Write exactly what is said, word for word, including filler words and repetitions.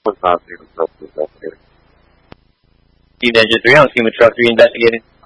Was not Steven Truck investigating. Steve Engine three on Steven Truck three investigating.